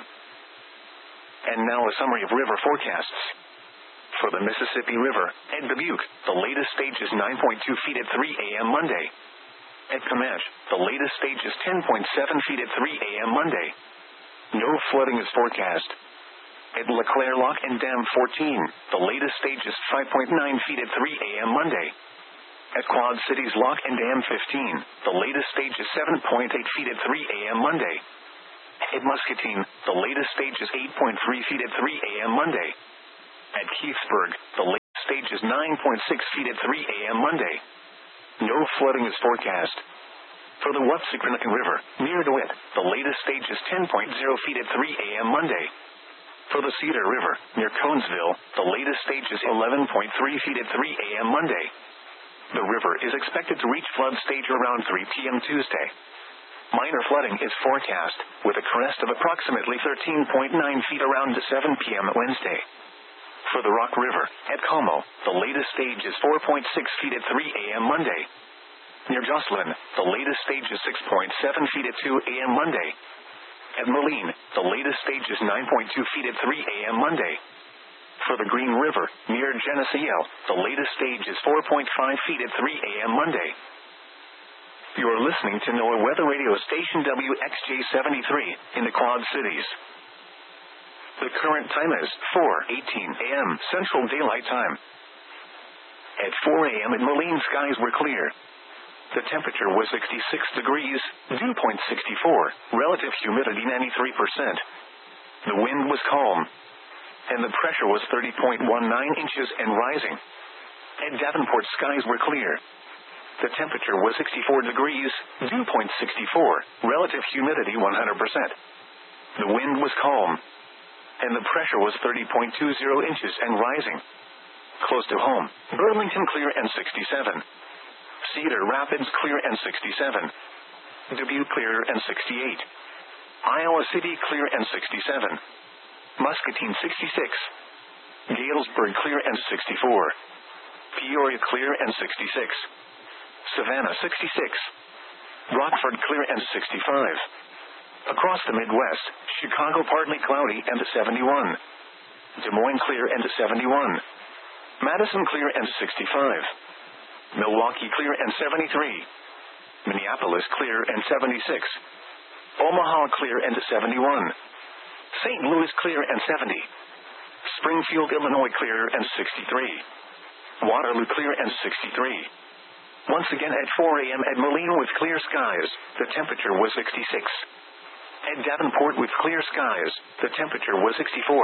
And now a summary of river forecasts. For the Mississippi River, at Dubuque, the latest stage is nine point two feet at three a.m. Monday. At Comanche, the latest stage is ten point seven feet at three a.m. Monday. No flooding is forecast. At LeClaire Lock and Dam fourteen, the latest stage is five point nine feet at three a.m. Monday. At Quad Cities Lock and Dam fifteen, the latest stage is seven point eight feet at three a.m. Monday. At Muscatine, the latest stage is eight point three feet at three a.m. Monday. At Keithsburg, the latest stage is nine point six feet at three a.m. Monday. No flooding is forecast. For the Wapsiquanacan River, near DeWitt, the latest stage is ten point zero feet at three a.m. Monday. For the Cedar River, near Conesville, the latest stage is eleven point three feet at three a.m. Monday. The river is expected to reach flood stage around three p.m. Tuesday. Minor flooding is forecast, with a crest of approximately thirteen point nine feet around seven p.m. Wednesday. For the Rock River, at Como, the latest stage is four point six feet at three a.m. Monday. Near Jocelyn, the latest stage is six point seven feet at two a.m. Monday. At Moline, the latest stage is nine point two feet at three a.m. Monday. For the Green River, near Geneseo, the latest stage is four point five feet at three a.m. Monday. You are listening to NOAA Weather Radio Station W X J seventy-three in the Quad Cities. The current time is four eighteen a.m. Central Daylight Time. At four a.m. in Moline, skies were clear. The temperature was sixty-six degrees, dew point sixty-four, relative humidity ninety-three percent. The wind was calm, and the pressure was thirty point one nine inches and rising. At Davenport, skies were clear. The temperature was sixty-four degrees, dew point sixty-four, relative humidity one hundred percent. The wind was calm, and the pressure was thirty point two zero inches and rising. Close to home, Burlington clear and sixty-seven. Cedar Rapids clear and sixty-seven. Dubuque clear and sixty-eight. Iowa City clear and sixty-seven. Muscatine sixty-six. Galesburg clear and sixty-four. Peoria clear and sixty-six. Savannah sixty-six. Rockford clear and sixty-five. Across the Midwest, Chicago partly cloudy and seventy-one. Des Moines clear and seventy-one. Madison clear and sixty-five. Milwaukee clear and seventy-three. Minneapolis clear and seventy-six. Omaha clear and seventy-one. Saint Louis clear and seventy. Springfield, Illinois clear and sixty-three. Waterloo clear and sixty-three. Once again at four a.m. at Moline with clear skies, the temperature was sixty-six. At Davenport with clear skies, the temperature was sixty-four.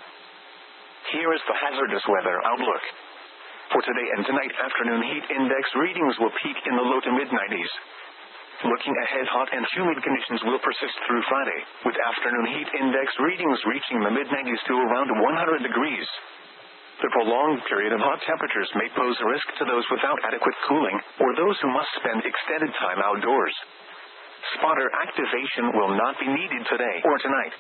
Here is the hazardous weather outlook. For today and tonight, afternoon heat index readings will peak in the low to mid nineties. Looking ahead, hot and humid conditions will persist through Friday, with afternoon heat index readings reaching the mid nineties to around one hundred degrees. The prolonged period of hot temperatures may pose a risk to those without adequate cooling, or those who must spend extended time outdoors. Spotter activation will not be needed today or tonight.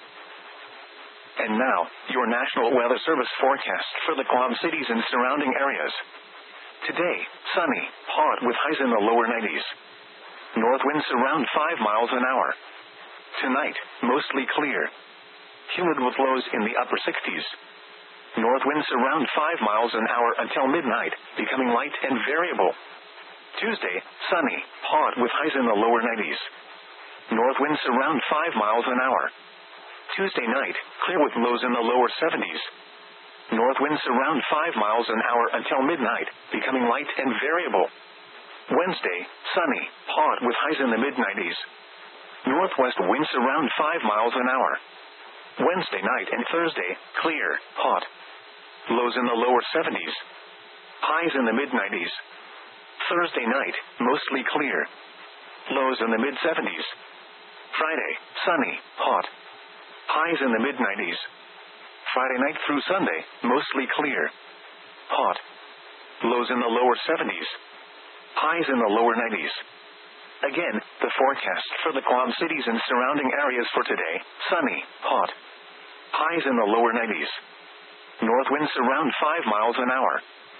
And now, your National Weather Service forecast for the Quad Cities and surrounding areas. Today, sunny, hot with highs in the lower nineties. North winds around five miles an hour. Tonight, mostly clear. Humid with lows in the upper sixties. North winds around five miles an hour until midnight, becoming light and variable. Tuesday, sunny, hot with highs in the lower nineties. North winds around five miles an hour. Tuesday night, clear with lows in the lower seventies. North winds around five miles an hour until midnight, becoming light and variable. Wednesday, sunny, hot with highs in the mid nineties. Northwest winds around five miles an hour. Wednesday night and Thursday, clear, hot. Lows in the lower seventies. Highs in the mid nineties. Thursday night, mostly clear. Lows in the mid seventies. Friday, sunny, hot. Highs in the mid nineties. Friday night through Sunday, mostly clear. Hot. Lows in the lower seventies. Highs in the lower nineties. Again, the forecast for the Quad Cities and surrounding areas for today, sunny, hot. Highs in the lower nineties. North winds around five miles an hour.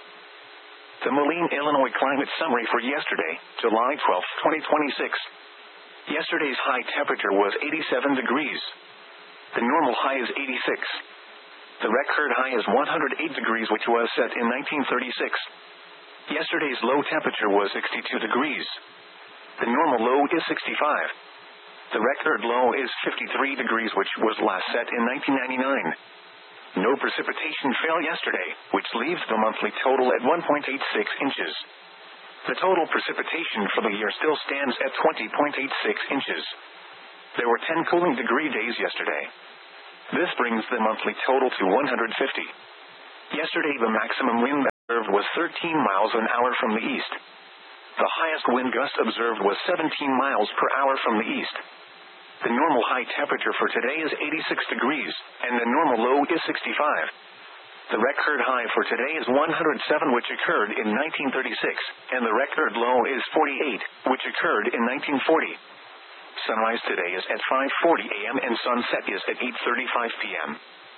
The Moline, Illinois climate summary for yesterday, July twelfth, twenty twenty-six. Yesterday's high temperature was eighty-seven degrees. The normal high is eighty-six. The record high is one hundred eight degrees, which was set in nineteen thirty-six. Yesterday's low temperature was sixty-two degrees. The normal low is sixty-five. The record low is fifty-three degrees, which was last set in nineteen ninety-nine. No precipitation fell yesterday, which leaves the monthly total at one point eight six inches. The total precipitation for the year still stands at twenty point eight six inches. There were ten cooling degree days yesterday. This brings the monthly total to one hundred fifty. Yesterday the maximum wind observed was thirteen miles an hour from the east. The highest wind gust observed was seventeen miles per hour from the east. The normal high temperature for today is eighty-six degrees, and the normal low is sixty-five. The record high for today is one hundred seven, which occurred in nineteen thirty-six, and the record low is forty-eight, which occurred in nineteen forty. Sunrise today is at five forty a m and sunset is at eight thirty-five p m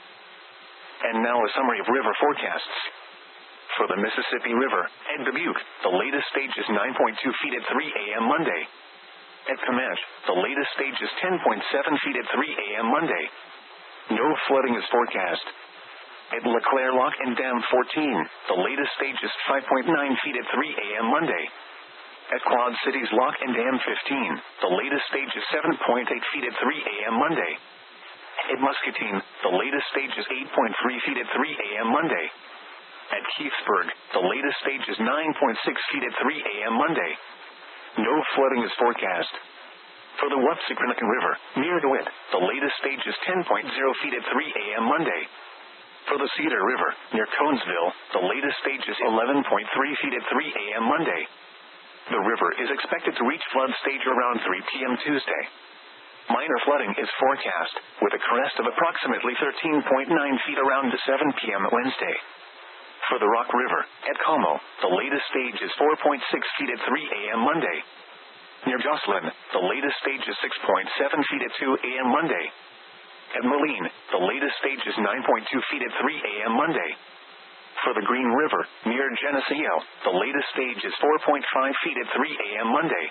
And now a summary of river forecasts. For the Mississippi River, at Dubuque, the latest stage is nine point two feet at three a m Monday. At Comanche, the latest stage is ten point seven feet at three a m Monday. No flooding is forecast. At LeClaire Lock and Dam fourteen, the latest stage is five point nine feet at three a m Monday. At Quad Cities Lock and Dam fifteen, the latest stage is seven point eight feet at three a m Monday. At Muscatine, the latest stage is eight point three feet at three a m Monday. At Keithsburg, the latest stage is nine point six feet at three a m Monday. No flooding is forecast. For the Wapsiquanacan River, near DeWitt, the latest stage is ten point zero feet at three a m Monday. For the Cedar River, near Conesville, the latest stage is eleven point three feet at three a m Monday. The river is expected to reach flood stage around three p m Tuesday. Minor flooding is forecast, with a crest of approximately thirteen point nine feet around seven p m Wednesday. For the Rock River, at Como, the latest stage is four point six feet at three a m Monday. Near Jocelyn, the latest stage is six point seven feet at two a m Monday. At Moline, the latest stage is nine point two feet at three a m Monday. For the Green River, near Geneseo, the latest stage is four point five feet at three a m Monday.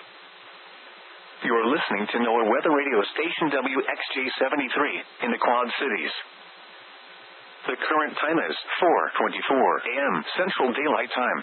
You are listening to NOAA Weather Radio Station W X J seventy-three, in the Quad Cities. The current time is four twenty-four a m Central Daylight Time.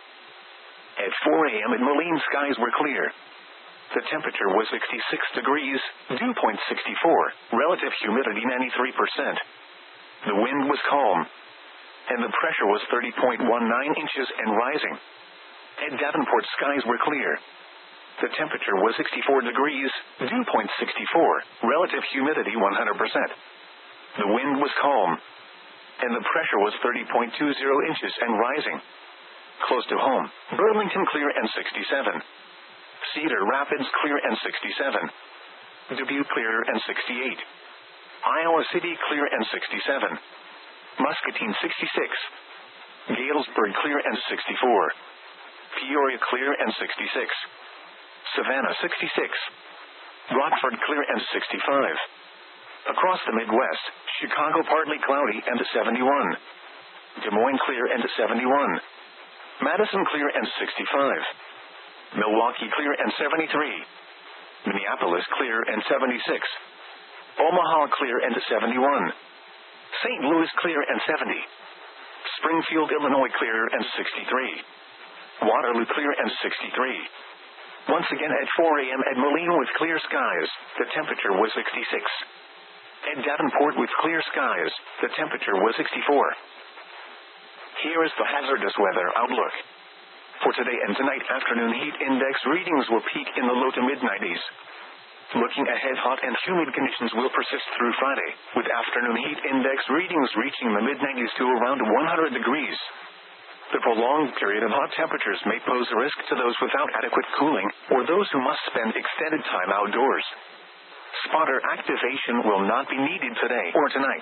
At four a m in Moline, skies were clear. The temperature was sixty-six degrees, dew point sixty-four, relative humidity ninety-three percent. The wind was calm, and the pressure was thirty point one nine inches and rising. At Davenport, skies were clear. The temperature was sixty-four degrees, dew point sixty-four, relative humidity one hundred percent. The wind was calm, and the pressure was thirty point two zero inches and rising. Close to home, Burlington clear and sixty-seven. Cedar Rapids clear and sixty-seven. Dubuque clear and sixty-eight. Iowa City clear and sixty-seven. Muscatine sixty-six. Galesburg clear and sixty-four. Peoria clear and sixty-six. Savannah sixty-six. Rockford clear and sixty-five. Across the Midwest, Chicago partly cloudy and seventy-one. Des Moines clear and seventy-one. Madison clear and sixty-five. Milwaukee clear and seventy-three. Minneapolis clear and seventy-six. Omaha clear and seventy-one. Saint Louis clear and seventy. Springfield, Illinois clear and sixty-three. Waterloo clear and sixty-three. Once again at four a m at Moline with clear skies, the temperature was sixty-six. At Davenport with clear skies, the temperature was sixty-four. Here is the hazardous weather outlook. For today and tonight, afternoon heat index readings will peak in the low to mid nineties. Looking ahead, hot and humid conditions will persist through Friday, with afternoon heat index readings reaching the mid nineties to around one hundred degrees. The prolonged period of hot temperatures may pose a risk to those without adequate cooling, or those who must spend extended time outdoors. Spotter activation will not be needed today or tonight.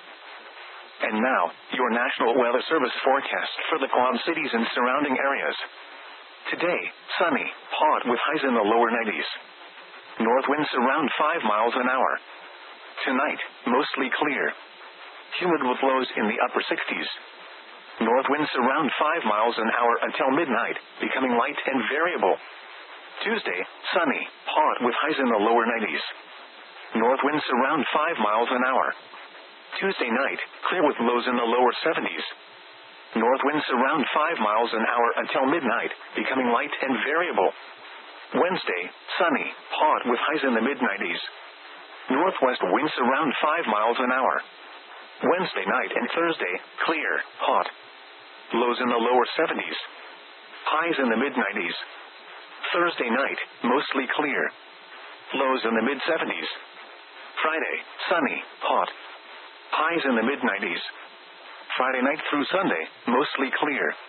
And now, your National Weather Service forecast for the Quad Cities and surrounding areas. Today, sunny, hot with highs in the lower nineties. North winds around five miles an hour. Tonight, mostly clear. Humid with lows in the upper sixties. North winds around five miles an hour until midnight, becoming light and variable. Tuesday, sunny, hot with highs in the lower nineties. North winds around five miles an hour. Tuesday night, clear with lows in the lower seventies. North winds around five miles an hour until midnight, becoming light and variable. Wednesday, sunny, hot with highs in the mid nineties. Northwest winds around five miles an hour. Wednesday night and Thursday, clear, hot. Lows in the lower seventies. Highs in the mid nineties. Thursday night, mostly clear. Lows in the mid seventies. Friday, sunny, hot. Highs in the mid nineties. Friday night through Sunday, mostly clear.